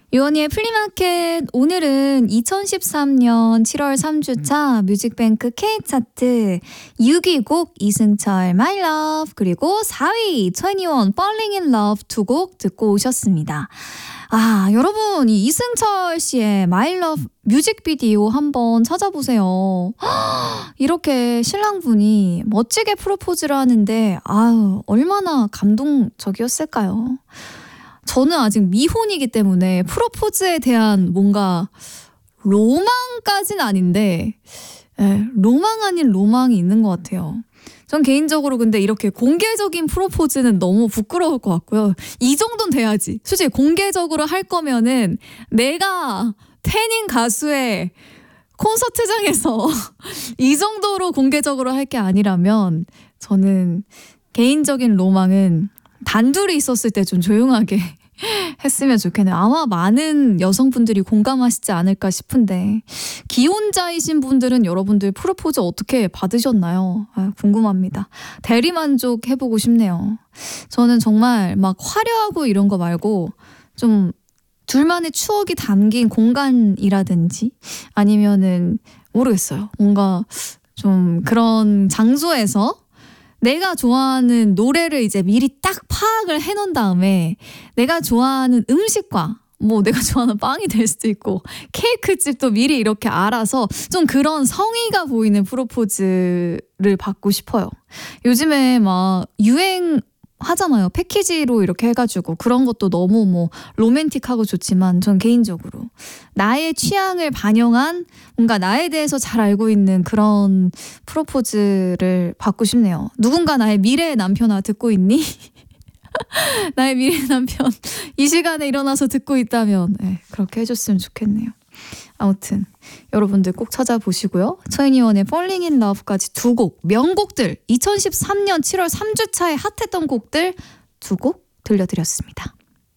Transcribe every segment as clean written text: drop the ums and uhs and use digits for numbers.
유원이의 플리마켓 오늘은 2013년 7월 3주차 뮤직뱅크 K차트 6위 곡 이승철 My Love 그리고 4위 21 Falling in Love 두 곡 듣고 오셨습니다. 아, 여러분 이 이승철 씨의 My Love 뮤직비디오 한번 찾아보세요. 이렇게 신랑분이 멋지게 프로포즈를 하는데 아유 얼마나 감동적이었을까요? 저는 아직 미혼이기 때문에 프로포즈에 대한 뭔가 로망까지는 아닌데 로망 아닌 로망이 있는 것 같아요. 전 개인적으로 근데 이렇게 공개적인 프로포즈는 너무 부끄러울 것 같고요. 이 정도는 돼야지. 솔직히 공개적으로 할 거면은 내가 팬인 가수의 콘서트장에서 이 정도로 공개적으로 할 게 아니라면 저는 개인적인 로망은 단둘이 있었을 때 좀 조용하게 했으면 좋겠네요. 아마 많은 여성분들이 공감하시지 않을까 싶은데 기혼자이신 분들은 여러분들 프로포즈 어떻게 받으셨나요? 궁금합니다. 대리만족 해보고 싶네요. 저는 정말 막 화려하고 이런 거 말고 좀 둘만의 추억이 담긴 공간이라든지 아니면은 모르겠어요. 뭔가 좀 그런 장소에서 내가 좋아하는 노래를 이제 미리 딱 파악을 해놓은 다음에 내가 좋아하는 음식과 뭐 내가 좋아하는 빵이 될 수도 있고 케이크집도 미리 이렇게 알아서 좀 그런 성의가 보이는 프로포즈를 받고 싶어요. 요즘에 막 유행 하잖아요. 패키지로 이렇게 해가지고 그런 것도 너무 뭐 로맨틱하고 좋지만 전 개인적으로 나의 취향을 반영한 뭔가 나에 대해서 잘 알고 있는 그런 프로포즈를 받고 싶네요. 누군가 나의 미래의 남편아 듣고 있니? 나의 미래의 남편 이 시간에 일어나서 듣고 있다면 그렇게 해줬으면 좋겠네요. 아무튼 여러분들 꼭 찾아보시고요. 21의 Falling in Love까지 두 곡 명곡들 2013년 7월 3주차에 핫했던 곡들 두 곡 들려드렸습니다.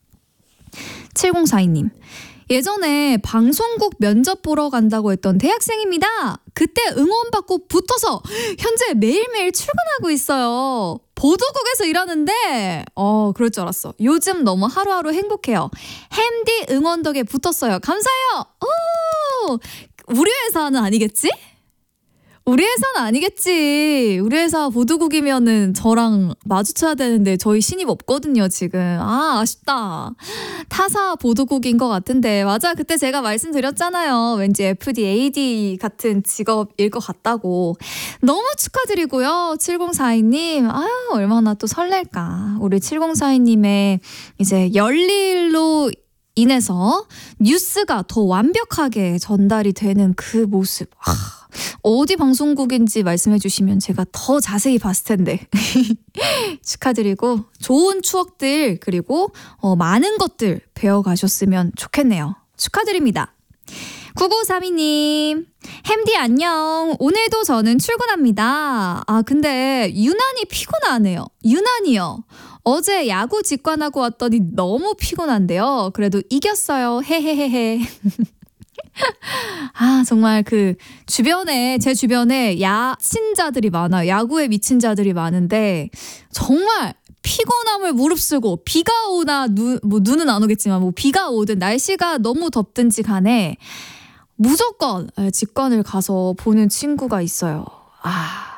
7042님 예전에 방송국 면접 보러 간다고 했던 대학생입니다. 그때 응원받고 붙어서 현재 매일매일 출근하고 있어요. 보도국에서 일하는데 그럴 줄 알았어. 요즘 너무 하루하루 행복해요. 햄디 응원 덕에 붙었어요. 감사해요. 오, 우리 회사는 아니겠지? 우리 회사는 아니겠지. 우리 회사 보도국이면은 저랑 마주쳐야 되는데 저희 신입 없거든요 지금. 아쉽다. 타사 보도국인 것 같은데 맞아 그때 제가 말씀드렸잖아요. 왠지 FD, AD 같은 직업일 것 같다고. 너무 축하드리고요. 7042님 아유 얼마나 또 설렐까. 우리 7042님의 이제 열일로 인해서 뉴스가 더 완벽하게 전달이 되는 그 모습 어디 방송국인지 말씀해 주시면 제가 더 자세히 봤을 텐데 축하드리고 좋은 추억들 그리고 많은 것들 배워가셨으면 좋겠네요. 축하드립니다. 9932님 햄디 안녕. 오늘도 저는 출근합니다. 근데 유난히 피곤하네요. 유난히요. 어제 야구 직관하고 왔더니 너무 피곤한데요. 그래도 이겼어요. 헤헤헤헤. 정말 그 제 주변에 야친자들이 많아요. 야구에 미친 자들이 많은데 정말 피곤함을 무릅쓰고 비가 오나 눈은 안 오겠지만 뭐 비가 오든 날씨가 너무 덥든지 간에 무조건 직관을 가서 보는 친구가 있어요.